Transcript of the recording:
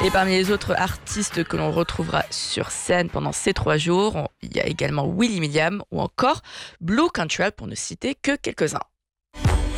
Et parmi les autres artistes que l'on retrouvera sur scène pendant ces 3 jours, il y a également Willy William ou encore Blue Cantrell pour ne citer que quelques-uns.